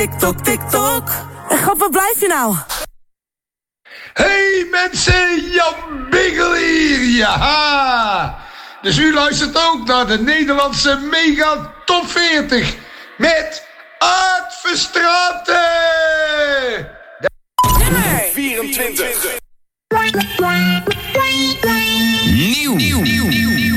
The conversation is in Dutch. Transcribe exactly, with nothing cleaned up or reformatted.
TikTok, TikTok. En grap, waar blijf je nou? Hey mensen, Jan Biggel hier, ja. Dus u luistert ook naar de Nederlandse Mega Top veertig met Art Verstraeten. Nummer vierentwintig. Nieuw. Nieuw. Nieuw.